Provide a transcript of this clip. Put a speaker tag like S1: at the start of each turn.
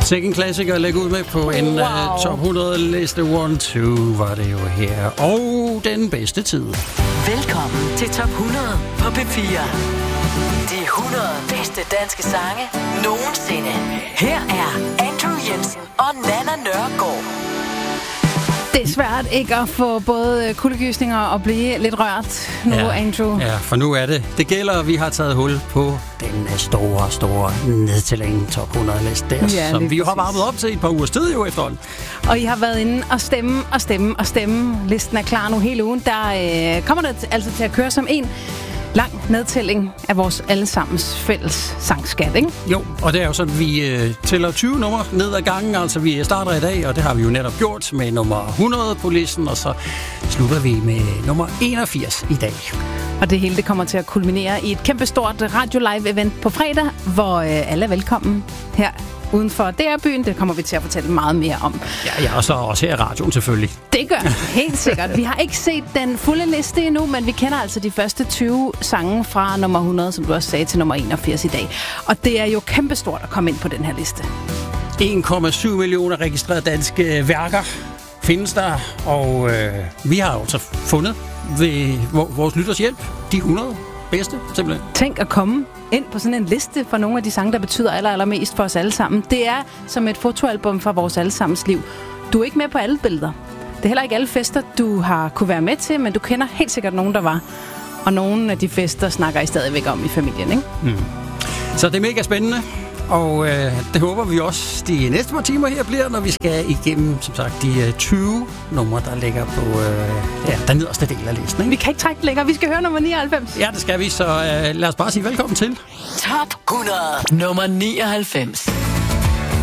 S1: Sikke en klassiker at lægge ud med på en top 100 liste. 1-2 var det jo her. Og den bedste tid.
S2: Velkommen til top 100 på P4. De 100 bedste danske sange nogensinde. Her er Andrew Jensen og Nanna Nørgaard.
S3: Det er svært ikke at få både kuldegysninger og blive lidt rørt nu, Andrew.
S1: Ja, for nu er det. Det gælder, at vi har taget hul på den store nedtælling top 100-liste der, som vi jo har varmet op til et par ugers tid jo efterhånden.
S3: Og I har været inde og stemme. Listen er klar nu hele ugen. Der kommer det altså til at køre som en lang nedtælling af vores allesammens fælles sangskat, ikke?
S1: Jo, og det er jo sådan, at vi tæller 20 numre ned ad gangen. Altså, vi starter i dag, og det har vi jo netop gjort med nummer 100 på listen, og så slutter vi med nummer 81 i dag.
S3: Og det hele det kommer til at kulminere i et kæmpestort radio-live-event på fredag, hvor alle er velkommen her uden for DR-byen. Det kommer vi til at fortælle meget mere om.
S1: Ja, og så også her i radioen selvfølgelig.
S3: Det gør vi, helt sikkert. Vi har ikke set den fulde liste endnu, men vi kender altså de første 20 sange fra nummer 100, som du også sagde, til nummer 81 i dag. Og det er jo kæmpestort at komme ind på den her liste.
S1: 1,7 millioner registrerede danske værker findes der, og vi har jo så fundet ved vores lytters hjælp de 100 bedste, simpelthen.
S3: Tænk at komme ind på sådan en liste for nogle af de sange, der betyder allermest for os alle sammen. Det er som et fotoalbum fra vores allesammens liv. Du er ikke med på alle billeder. Det er heller ikke alle fester, du har kunne være med til, men du kender helt sikkert nogen, der var. Og nogle af de fester snakker I stadigvæk om i familien, ikke?
S1: Mm. Så det er mega spændende, og det håber vi også de næste par timer her bliver, når vi skal igennem, som sagt, de 20 numre, der ligger på den nederste del af listen, ikke?
S3: Vi kan ikke trække længere, vi skal høre nummer 99.
S1: Ja, det skal vi, så lad os bare sige velkommen til
S2: Top 100, nummer 99.